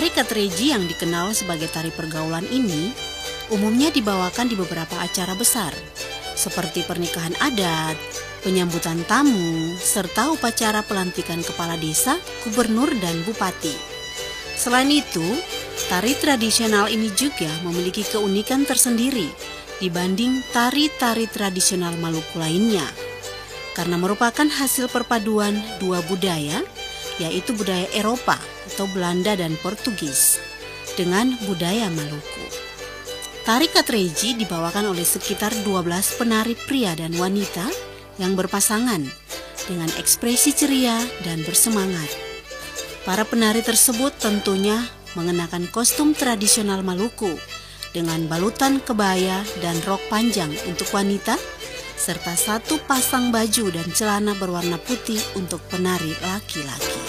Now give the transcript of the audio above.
Tari Katreji yang dikenal sebagai tari pergaulan ini umumnya dibawakan di beberapa acara besar, seperti pernikahan adat, penyambutan tamu, serta upacara pelantikan kepala desa, gubernur, dan bupati. Selain itu, tari tradisional ini juga memiliki keunikan tersendiri dibanding tari-tari tradisional Maluku lainnya, karena merupakan hasil perpaduan dua budaya, yaitu budaya Eropa atau Belanda dan Portugis dengan budaya Maluku. Tari Katreji dibawakan oleh sekitar 12 penari pria dan wanita yang berpasangan dengan ekspresi ceria dan bersemangat. Para penari tersebut tentunya mengenakan kostum tradisional Maluku dengan balutan kebaya dan rok panjang untuk wanita, serta satu pasang baju dan celana berwarna putih untuk penari laki-laki.